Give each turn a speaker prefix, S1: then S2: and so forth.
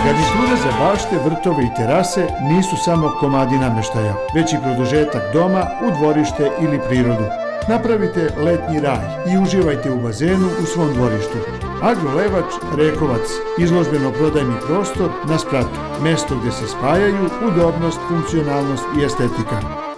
S1: Garniture za bašte, vrtove i terase nisu samo komadi namještaja, već i produžetak doma u dvorište ili prirodu. Napravite letnji raj i uživajte u bazenu u svom dvorištu. Agrolevač Rekovac, izložbeno-prodajni prostor na spratu, mesto gdje se spajaju udobnost, funkcionalnost i estetika.